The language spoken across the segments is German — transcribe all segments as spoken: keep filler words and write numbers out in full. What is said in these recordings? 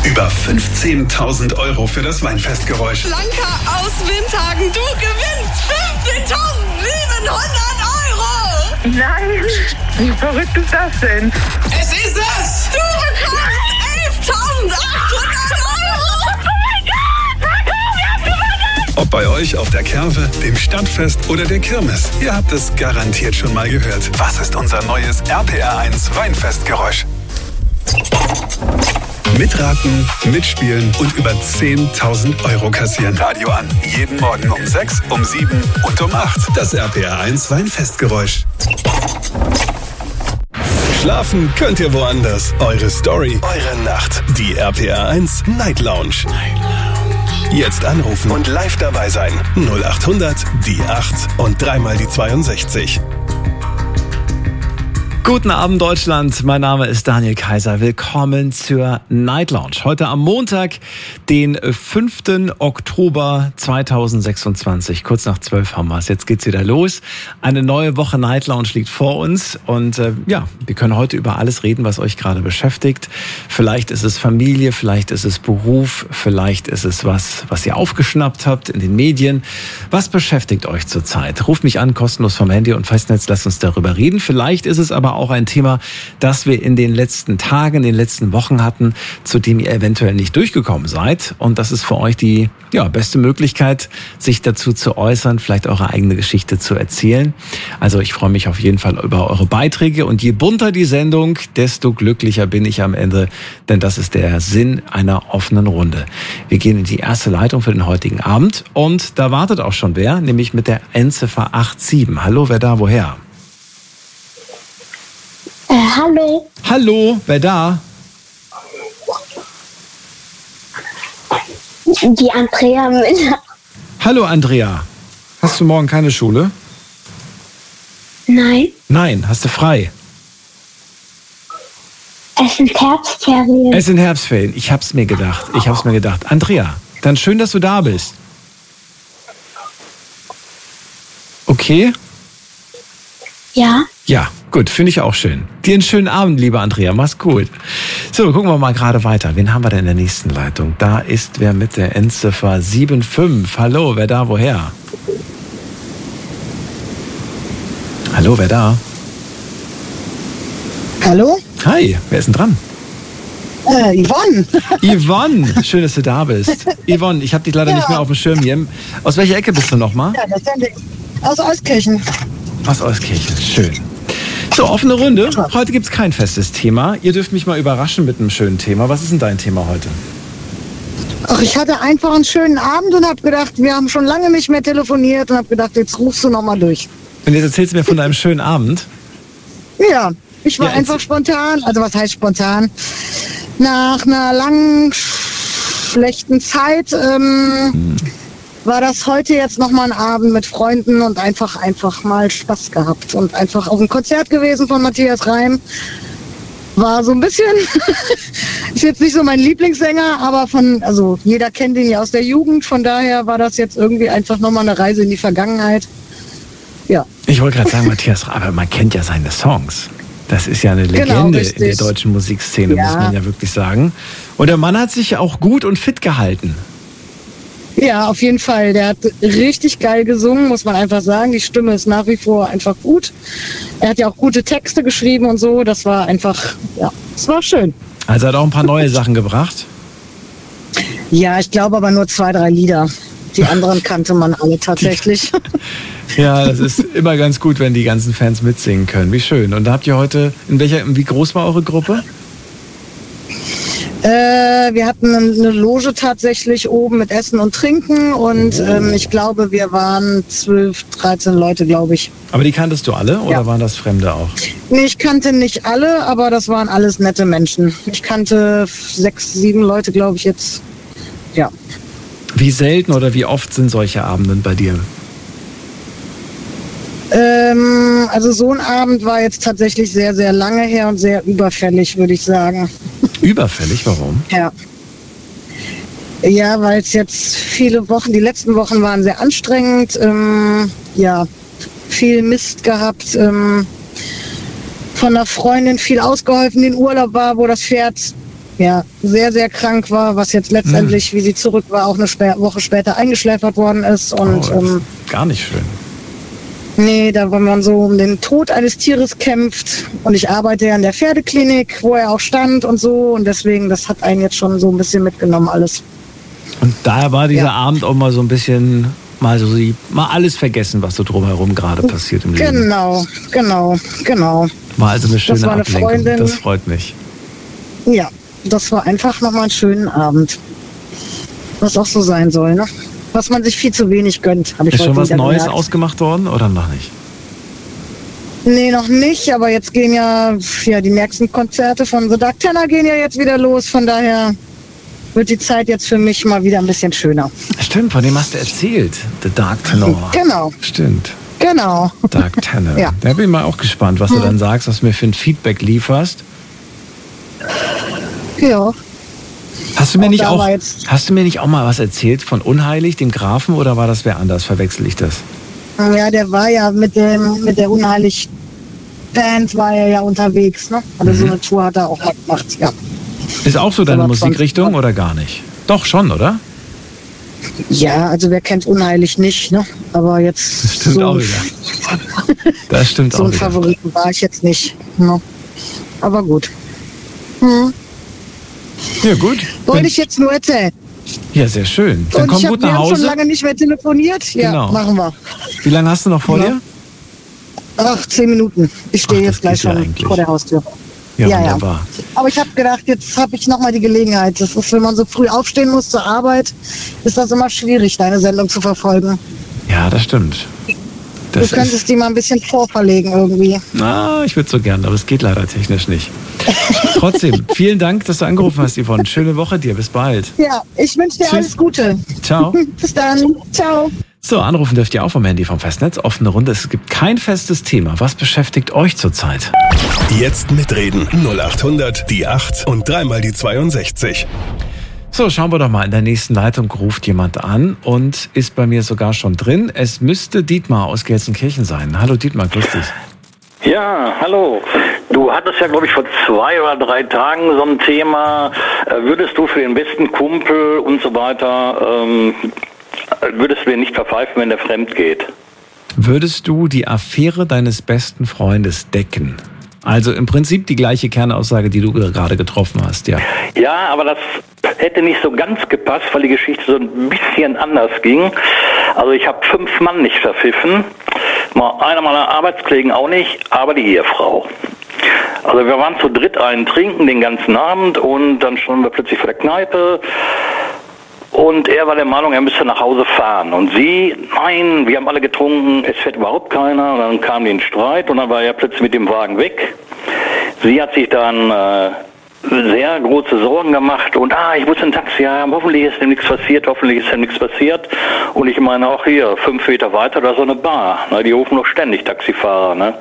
Über fünfzehntausend Euro für das Weinfestgeräusch. Blanca aus Windhagen, du gewinnst fünfzehntausendsiebenhundert Euro! Nein, wie verrückt ist das denn? Es ist es! Du bekommst elftausendachthundert Euro! Oh mein Gott! Wir haben gewonnen! Ob bei euch auf der Kerwe, dem Stadtfest oder der Kirmes, ihr habt es garantiert schon mal gehört. Was ist unser neues R P R eins Weinfestgeräusch? Mitraten, mitspielen und über zehntausend Euro kassieren. Radio an. Jeden Morgen um sechs, um sieben und um acht. Das R P R eins Weinfestgeräusch. Schlafen könnt ihr woanders. Eure Story, eure Nacht. Die R P R eins Night Lounge. Night Lounge. Jetzt anrufen und live dabei sein. null acht hundert, die acht und dreimal die zweiundsechzig. Guten Abend Deutschland, mein Name ist Daniel Kaiser. Willkommen zur Night Lounge. Heute am Montag, den fünften Oktober zweitausendsechsundzwanzig. Kurz nach zwölf haben wir es. Jetzt geht's wieder los. Eine neue Woche Night Lounge liegt vor uns. Und äh, ja, wir können heute über alles reden, was euch gerade beschäftigt. Vielleicht ist es Familie, vielleicht ist es Beruf, vielleicht ist es was, was ihr aufgeschnappt habt in den Medien. Was beschäftigt euch zurzeit? Ruft mich an, kostenlos vom Handy und Festnetz, lasst uns darüber reden. Vielleicht ist es aber auch ein Thema, das wir in den letzten Tagen, in den letzten Wochen hatten, zu dem ihr eventuell nicht durchgekommen seid. Und das ist für euch die ja, beste Möglichkeit, sich dazu zu äußern, vielleicht eure eigene Geschichte zu erzählen. Also ich freue mich auf jeden Fall über eure Beiträge. Und je bunter die Sendung, desto glücklicher bin ich am Ende. Denn das ist der Sinn einer offenen Runde. Wir gehen in die erste Leitung für den heutigen Abend. Und da wartet auch schon wer, nämlich mit der Endziffer acht sieben. Hallo, wer da, woher? Äh, hallo. Hallo, wer da? Die Andrea Müller. Hallo Andrea. Hast du morgen keine Schule? Nein. Nein, hast du frei? Es sind Herbstferien. Es sind Herbstferien. Ich hab's mir gedacht. Ich hab's mir gedacht. Andrea, dann schön, dass du da bist. Okay? Ja. Ja, gut, finde ich auch schön. Dir einen schönen Abend, liebe Andrea, mach's gut. So, gucken wir mal gerade weiter. Wen haben wir denn in der nächsten Leitung? Da ist wer mit der Endziffer sieben fünf. Hallo, wer da, woher? Hallo, wer da? Hallo? Hi, wer ist denn dran? Äh, Yvonne. Yvonne, schön, dass du da bist. Yvonne, ich habe dich leider ja. nicht mehr auf dem Schirm hier. Aus welcher Ecke bist du nochmal? Ja, das sind aus Euskirchen. Aus Euskirchen, schön. So, offene Runde. Heute gibt's kein festes Thema. Ihr dürft mich mal überraschen mit einem schönen Thema. Was ist denn dein Thema heute? Ach, ich hatte einfach einen schönen Abend und habe gedacht, wir haben schon lange nicht mehr telefoniert und habe gedacht, jetzt rufst du nochmal durch. Und jetzt erzählst du mir von deinem schönen Abend? Ja, ich war ja, einfach spontan, also was heißt spontan? Nach einer langen, schlechten Zeit ähm, hm. war das heute jetzt nochmal ein Abend mit Freunden und einfach, einfach mal Spaß gehabt und einfach auf ein Konzert gewesen von Matthias Reim. War so ein bisschen, ist jetzt nicht so mein Lieblingssänger, aber von, also jeder kennt ihn ja aus der Jugend, von daher war das jetzt irgendwie einfach nochmal eine Reise in die Vergangenheit. Ja. Ich wollte gerade sagen, Matthias Reim, aber man kennt ja seine Songs. Das ist ja eine Legende genau, in der deutschen Musikszene, ja. muss man ja wirklich sagen. Und der Mann hat sich auch gut und fit gehalten. Ja, auf jeden Fall. Der hat richtig geil gesungen, muss man einfach sagen. Die Stimme ist nach wie vor einfach gut. Er hat ja auch gute Texte geschrieben und so. Das war einfach, ja, es war schön. Also hat auch ein paar neue Sachen gebracht? Ja, ich glaube aber nur zwei, drei Lieder. Die anderen kannte man alle tatsächlich. Ja, das ist immer ganz gut, wenn die ganzen Fans mitsingen können. Wie schön. Und da habt ihr heute, in welcher, wie groß war eure Gruppe? Äh, wir hatten eine Loge tatsächlich oben mit Essen und Trinken und ähm, ich glaube, wir waren zwölf, dreizehn Leute, glaube ich. Aber die kanntest du alle oder ja. waren das Fremde auch? Nee, ich kannte nicht alle, aber das waren alles nette Menschen. Ich kannte sechs, sieben Leute, glaube ich jetzt. Ja. Wie selten oder wie oft sind solche Abende bei dir? Ähm, also so ein Abend war jetzt tatsächlich sehr, sehr lange her und sehr überfällig, würde ich sagen. Überfällig? Warum? Ja. Ja, weil es jetzt viele Wochen, die letzten Wochen waren sehr anstrengend. Ähm, ja, viel Mist gehabt. Ähm, von einer Freundin viel ausgeholfen, die in Urlaub war, wo das Pferd ja, sehr, sehr krank war, was jetzt letztendlich, hm. wie sie zurück war, auch eine Sp- Woche später eingeschläfert worden ist. Und oh, ähm, gar nicht schön. Nee, da wenn man so um den Tod eines Tieres kämpft. Und ich arbeite ja in der Pferdeklinik, wo er auch stand und so. Und deswegen, das hat einen jetzt schon so ein bisschen mitgenommen, alles. Und daher war dieser ja. Abend auch mal so ein bisschen, mal so die, mal alles vergessen, was so drumherum gerade passiert im Leben. Genau, genau, genau. War also eine schöne das war eine Ablenkung. Freundin. Das freut mich. Ja, das war einfach nochmal ein schöner Abend. Was auch so sein soll, ne? Was man sich viel zu wenig gönnt, habe ich Ist heute schon was wieder Neues gemerkt. ausgemacht worden oder noch nicht? Nee, noch nicht, aber jetzt gehen ja, ja die nächsten Konzerte von The Dark Tenor gehen ja jetzt wieder los, von daher wird die Zeit jetzt für mich mal wieder ein bisschen schöner. Stimmt, von dem hast du erzählt, The Dark Tenor. Genau. Stimmt. Genau. Dark Tenor. Ja. Da bin ich mal auch gespannt, was hm. du dann sagst, was du mir für ein Feedback lieferst. Ja. Hast du mir Auch nicht da auch, war jetzt- hast du mir nicht auch mal was erzählt von Unheilig, dem Grafen, oder war das wer anders? Verwechsel ich das? Ja, der war ja mit dem mit der Unheilig Band war er ja unterwegs, ne? Also Mhm. so eine Tour hat er auch mal gemacht, ja. Ist auch so deine Aber Musikrichtung zwanzig oder gar nicht? Doch, schon, oder? Ja, also wer kennt Unheilig nicht, ne? Aber jetzt Das stimmt so, auch wieder. Das stimmt so auch ein wieder. Favoriten war ich jetzt nicht. Ne? Aber gut. Hm. Ja, gut. Wollte Dann- ich jetzt nur erzählen. Ja, sehr schön. Dann Und komm ich hab, gut wir nach haben schon Hause. lange nicht mehr telefoniert. Ja, Genau. machen wir. Wie lange hast du noch vor Ja. dir? Ach, zehn Minuten. Ich stehe Ach, das jetzt gleich geht ja schon eigentlich. vor der Haustür. Ja, Ja, ja. wunderbar. Aber ich habe gedacht, jetzt habe ich nochmal die Gelegenheit. Das ist, wenn man so früh aufstehen muss zur Arbeit, ist das immer schwierig, deine Sendung zu verfolgen. Ja, das stimmt. Das du könntest ist, die mal ein bisschen vorverlegen irgendwie. na, ich würde so gern, aber es geht leider technisch nicht. Trotzdem, vielen Dank, dass du angerufen hast, Yvonne. Schöne Woche dir. Bis bald. Ja, ich wünsche dir Tschüss. alles Gute. Ciao. Bis dann. Ciao. So, anrufen dürft ihr auch vom Handy vom Festnetz. Offene Runde. Es gibt kein festes Thema. Was beschäftigt euch zurzeit? Jetzt mitreden. null acht hundert, die acht und dreimal die zweiundsechzig. So, schauen wir doch mal. In der nächsten Leitung ruft jemand an und ist bei mir sogar schon drin. Es müsste Dietmar aus Gelsenkirchen sein. Hallo Dietmar, grüß dich. Ja, hallo. Du hattest ja, glaube ich, vor zwei oder drei Tagen so ein Thema, äh, würdest du für den besten Kumpel und so weiter, ähm, würdest du den nicht verpfeifen, wenn der fremd geht? Würdest du die Affäre deines besten Freundes decken? Also im Prinzip die gleiche Kernaussage, die du gerade getroffen hast, ja. Ja, aber das hätte nicht so ganz gepasst, weil die Geschichte so ein bisschen anders ging. Also ich habe fünf Mann nicht verpfiffen, mal einer meiner Arbeitskollegen auch nicht, aber die Ehefrau. Also wir waren zu dritt einen trinken den ganzen Abend und dann standen wir plötzlich vor der Kneipe. Und er war der Meinung, er müsste nach Hause fahren. Und sie, nein, wir haben alle getrunken, es fährt überhaupt keiner. Und dann kam den Streit und dann war er plötzlich mit dem Wagen weg. Sie hat sich dann äh, sehr große Sorgen gemacht und ah, ich muss ein Taxi haben, hoffentlich ist dem nichts passiert, hoffentlich ist dem nichts passiert. Und ich meine auch hier, fünf Meter weiter, da ist so eine Bar. Ne, die rufen doch ständig Taxifahrer, ne?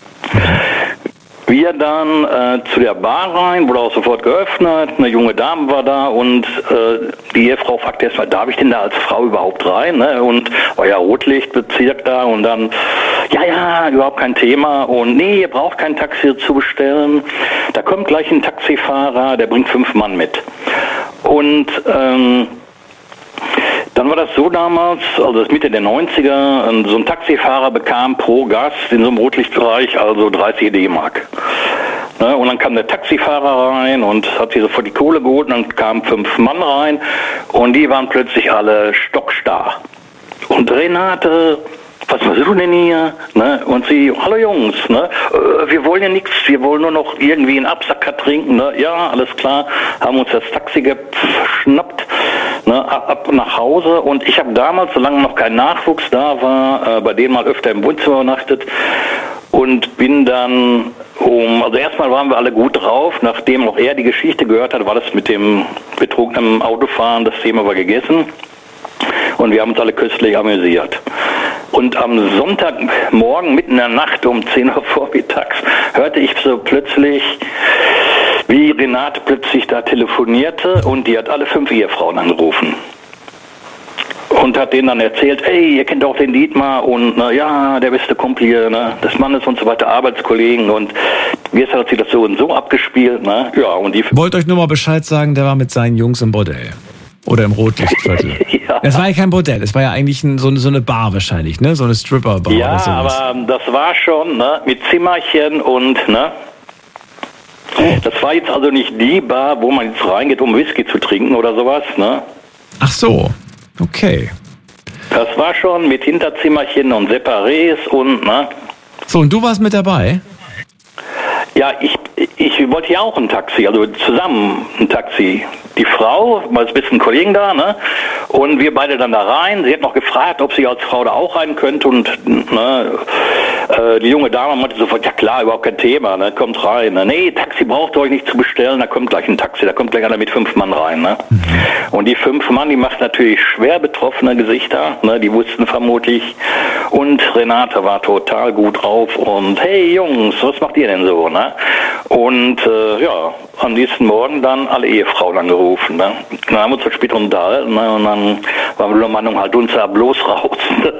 Wir dann äh, zu der Bar rein, wurde auch sofort geöffnet, eine junge Dame war da und äh, die Ehefrau fragte erstmal, darf ich denn da als Frau überhaupt rein? Ne? Und war ja Rotlichtbezirk da und dann, ja, ja, überhaupt kein Thema und nee, ihr braucht kein Taxi zu bestellen, da kommt gleich ein Taxifahrer, der bringt fünf Mann mit. Und ähm, dann war das so damals, also das Mitte der neunziger, so ein Taxifahrer bekam pro Gast in so einem Rotlichtbereich also dreißig D-Mark. Ne, und dann kam der Taxifahrer rein und hat sich sofort die Kohle geholt und dann kamen fünf Mann rein und die waren plötzlich alle stockstarr. Und Renate, was machst du denn hier? Ne? Und sie, hallo Jungs, ne? äh, wir wollen ja nichts, wir wollen nur noch irgendwie einen Absacker trinken. Ne? Ja, alles klar, haben uns das Taxi geschnappt, ne? ab, ab nach Hause. Und ich habe damals, solange noch kein Nachwuchs da war, äh, bei denen mal öfter im Wohnzimmer übernachtet und bin dann um, also erstmal waren wir alle gut drauf, nachdem auch er die Geschichte gehört hat, war das mit dem betrunkenen Autofahren, das Thema war gegessen. Und wir haben uns alle köstlich amüsiert. Und am Sonntagmorgen, mitten in der Nacht um zehn Uhr vormittags, hörte ich so plötzlich, wie Renate plötzlich da telefonierte und die hat alle fünf Ehefrauen angerufen. und hat denen dann erzählt, ey, ihr kennt auch den Dietmar und na, ja, der beste Kumpel hier, ne, des Mannes und so weiter, Arbeitskollegen und gestern hat sich das so und so abgespielt, ne, ja, und die... Wollt euch nur mal Bescheid sagen, der war mit seinen Jungs im Bordell. Oder im Rotlichtviertel. Ja. Es war ja kein Bordell, es war ja eigentlich ein, so, so eine Bar wahrscheinlich, ne, so eine Stripper-Bar ja, oder sowas. Aber das war schon, ne, mit Zimmerchen und, ne, das war jetzt also nicht die Bar, wo man jetzt reingeht, um Whisky zu trinken oder sowas, ne. Ach so, okay. Das war schon mit Hinterzimmerchen und Separés und, ne. So, und du warst mit dabei? Ja, ich, ich wollte ja auch ein Taxi, also zusammen ein Taxi. Die Frau, war ein bisschen Kollegen da, ne? Und wir beide dann da rein. Sie hat noch gefragt, ob sie als Frau da auch rein könnte und, ne, äh, die junge Dame meinte sofort, ja klar, überhaupt kein Thema, ne? Kommt rein. Ne? Nee, Taxi braucht ihr euch nicht zu bestellen, da kommt gleich ein Taxi, da kommt gleich einer mit fünf Mann rein, ne? Mhm. Und die fünf Mann, die macht natürlich schwer betroffene Gesichter, ne? Die wussten vermutlich. Und Renate war total gut drauf und hey Jungs, was macht ihr denn so, ne? Und äh, ja, am nächsten Morgen dann alle Ehefrauen angerufen, ne? Dann haben wir uns halt später unterhalten, ne? Und dann waren wir der Meinung, halt uns da bloß raus,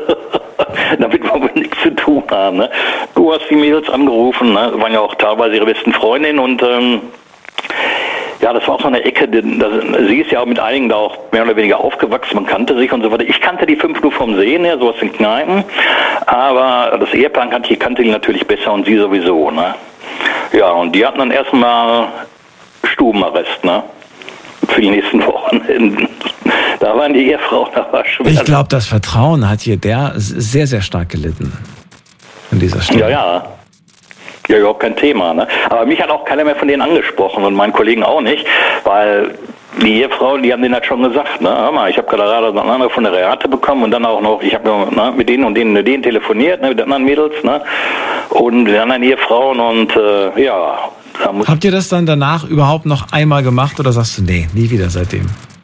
damit wir nichts zu tun haben, ne? Du hast die Mädels angerufen, ne? Waren ja auch teilweise ihre besten Freundinnen und ähm, ja, das war auch so eine Ecke, das, sie ist ja auch mit einigen da auch mehr oder weniger aufgewachsen, man kannte sich und so weiter. Ich kannte die fünf nur vom Sehen her, so aus den Kneipen, aber das Ehepaar kannte, kannte die natürlich besser und sie sowieso, ne? Ja, und die hatten dann erstmal Stubenarrest, ne? Für die nächsten Wochenenden. Da waren die Ehefrauen, da war schwer. Ich glaube, das Vertrauen hat hier der sehr, sehr stark gelitten. An dieser Stelle. Ja, ja. Ja, überhaupt kein Thema, ne? Aber mich hat auch keiner mehr von denen angesprochen und meinen Kollegen auch nicht, weil die Ehefrauen, die haben denen halt schon gesagt, ne, hör mal, ich habe gerade einen anderen von der Renate bekommen und dann auch noch, ich habe ne, mit denen und denen, mit denen telefoniert, ne, mit den anderen Mädels, ne, und den anderen Ehefrauen und äh, ja. Da muss Habt ihr das dann danach überhaupt noch einmal gemacht oder sagst du, nee, nie wieder seitdem?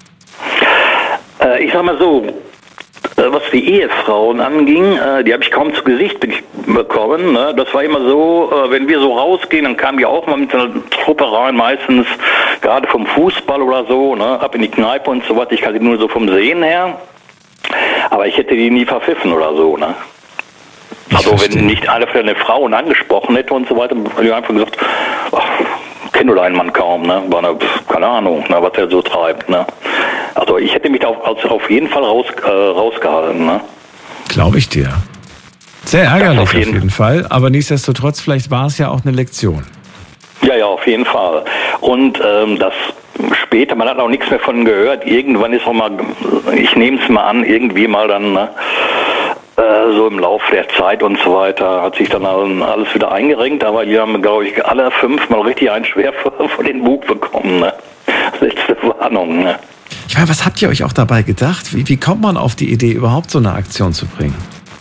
Äh, ich sag mal so, was die Ehefrauen anging, die habe ich kaum zu Gesicht bekommen. Das war immer so, wenn wir so rausgehen, dann kamen die auch mal mit einer Truppe rein, meistens gerade vom Fußball oder so, ne, ab in die Kneipe und so was. Ich kannte die nur so vom Sehen her, aber ich hätte die nie verpfiffen oder so, ne. Ich also verstehe. Wenn nicht eine von den Frauen angesprochen hätte und so weiter, hätte ich einfach gesagt, ach, kenn du deinen Mann kaum, ne, war eine, keine Ahnung, ne, was er so treibt, ne. Also ich hätte mich da auf, auf jeden Fall raus, äh, rausgehalten, ne? Glaube ich dir. Sehr ärgerlich auf jeden, auf jeden Fall, aber nichtsdestotrotz, vielleicht war es ja auch eine Lektion. Ja, ja, auf jeden Fall. Und ähm, das später, man hat auch nichts mehr von gehört, irgendwann ist auch mal, ich nehme es mal an, irgendwie mal dann, ne, äh, so im Laufe der Zeit und so weiter, hat sich dann alles wieder eingerenkt, aber die haben, glaube ich, alle fünf mal richtig einen Schwerfer von den Bug bekommen, ne? Letzte Warnung, ne? Ich meine, was habt ihr euch auch dabei gedacht? Wie, wie kommt man auf die Idee, überhaupt so eine Aktion zu bringen?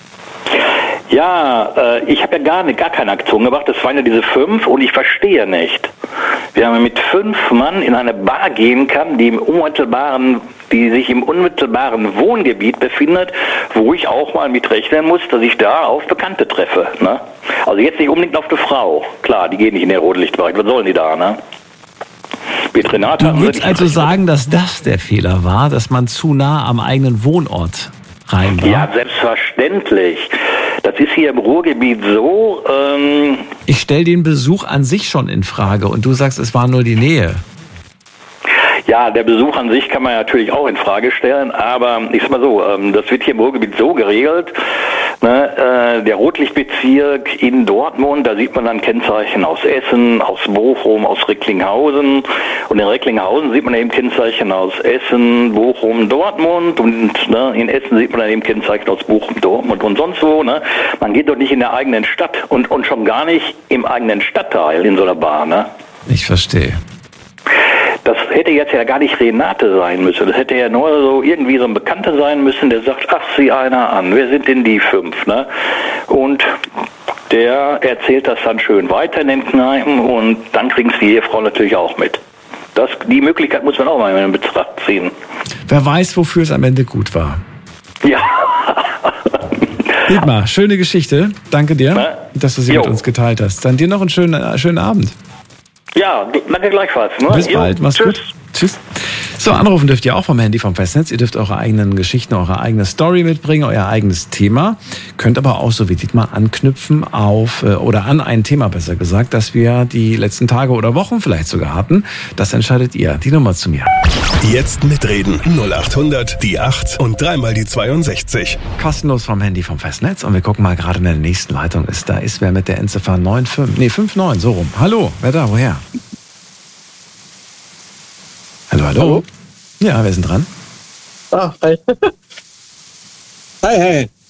Ja, äh, ich habe ja gar, ne, gar keine Aktion gemacht. Das waren ja diese fünf und ich verstehe nicht. Wie man mit fünf Mann in eine Bar gehen kann, die im unmittelbaren, die sich im unmittelbaren Wohngebiet befindet, wo ich auch mal mit rechnen muss, dass ich da auf Bekannte treffe. Ne? Also jetzt nicht unbedingt auf eine Frau. Klar, die gehen nicht in den Rotlichtbereich. Was sollen die da, ne? Mit Renate du würdest also sagen, dass das der Fehler war, dass man zu nah am eigenen Wohnort rein war? Ja, selbstverständlich. Das ist hier im Ruhrgebiet so. Ähm ich stelle den Besuch an sich schon in Frage und du sagst, es war nur die Nähe. Ja, der Besuch an sich kann man natürlich auch in Frage stellen, aber ich sag mal so, das wird hier im Ruhrgebiet so geregelt, ne, der Rotlichtbezirk in Dortmund, da sieht man dann Kennzeichen aus Essen, aus Bochum, aus Recklinghausen und in Recklinghausen sieht man eben Kennzeichen aus Essen, Bochum, Dortmund und ne, in Essen sieht man dann eben Kennzeichen aus Bochum, Dortmund und sonst wo. Ne. Man geht doch nicht in der eigenen Stadt und, und schon gar nicht im eigenen Stadtteil in so einer Bar. Ne. Ich verstehe. Das hätte jetzt ja gar nicht Renate sein müssen. Das hätte ja nur so irgendwie so ein Bekannter sein müssen, der sagt, ach, sieh einer an, wer sind denn die fünf, ne? Und der erzählt das dann schön weiter in den Kneipen und dann kriegen es die Ehefrau natürlich auch mit. Das, die Möglichkeit muss man auch mal in Betracht ziehen. Wer weiß, wofür es am Ende gut war. Ja. Dietmar, schöne Geschichte. Danke dir, Na? dass du sie jo. mit uns geteilt hast. Dann dir noch einen schönen, schönen Abend. Ja, danke gleichfalls. Ne? Bis bald, mach's Tschüss. gut. Tschüss. So, anrufen dürft ihr auch vom Handy vom Festnetz. Ihr dürft eure eigenen Geschichten, eure eigene Story mitbringen, euer eigenes Thema. Könnt aber auch so wie Dietmar anknüpfen auf, oder an ein Thema besser gesagt, das wir die letzten Tage oder Wochen vielleicht sogar hatten. Das entscheidet ihr. Die Nummer zu mir. Jetzt mitreden. null acht hundert, die acht und dreimal die zweiundsechzig. Kostenlos vom Handy vom Festnetz. Und wir gucken mal, gerade in der nächsten Leitung ist. Da ist wer mit der Endziffer neun fünf, nee, fünf neun, so rum. Hallo, wer da, woher? Hallo, hallo. Hallo? Ja, wer ist denn dran? Ah, hi. Hi, hi.